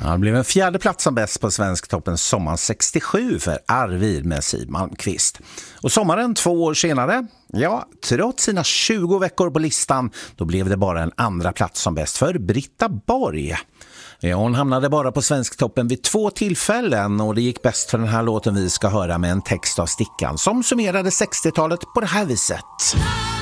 Ja, det blev en fjärde plats som bäst på Svensktoppen sommaren 67 för Arvid med Siw Malmkvist. Och sommaren 2 år senare, ja, trots sina 20 veckor på listan, då blev det bara en andra plats som bäst för Britta Borg. Ja, hon hamnade bara på Svensktoppen vid 2 tillfällen och det gick bäst för den här låten vi ska höra med en text av Stickan som summerade 60-talet på det här viset.